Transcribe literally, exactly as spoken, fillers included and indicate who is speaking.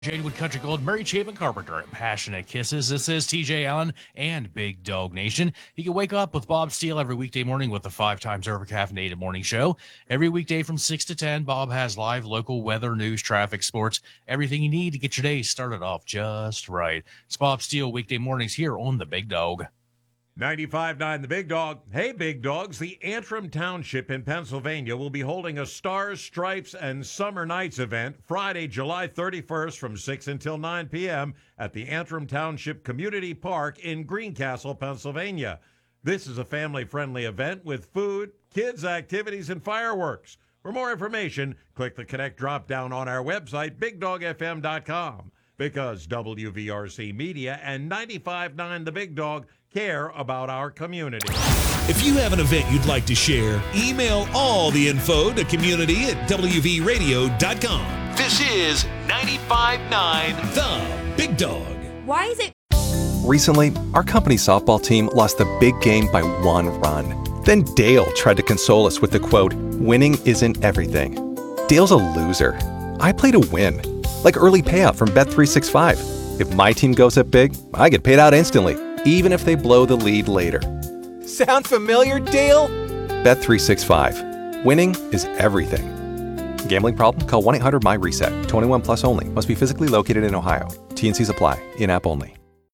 Speaker 1: Janewood Country Gold, Mary Chapin Carpenter at Passionate Kisses. This is T J Allen and Big Dog Nation. You can wake up with Bob Steele every weekday morning with the five times over caffeinated morning show. Every weekday from six to ten, Bob has live local weather, news, traffic, sports, everything you need to get your day started off just right. It's Bob Steele weekday mornings here on the Big Dog.
Speaker 2: ninety-five point nine The Big Dog. Hey, Big Dogs. The Antrim Township in Pennsylvania will be holding a Stars, Stripes, and Summer Nights event Friday, July thirty-first from six until nine p.m. at the Antrim Township Community Park in Greencastle, Pennsylvania. This is a family-friendly event with food, kids' activities, and fireworks. For more information, click the Connect drop-down on our website, big dog f m dot com, because W V R C Media and ninety-five point nine The Big Dog care about our community.
Speaker 3: If you have an event you'd like to share, email all the info to community at w v radio dot com. This is ninety-five point nine The Big Dog.
Speaker 4: Why is it?
Speaker 5: Recently, our company softball team lost the big game by one run. Then Dale tried to console us with the quote, "Winning isn't everything." Dale's a loser. I play to win. Like early payout from Bet three sixty-five. If my team goes up big, I get paid out instantly, even if they blow the lead later.
Speaker 6: Sound familiar, Dale?
Speaker 5: Bet three sixty-five. Winning is everything. Gambling problem? Call one eight hundred M Y RESET. twenty-one plus only. Must be physically located in Ohio. T and C's apply. In-app only.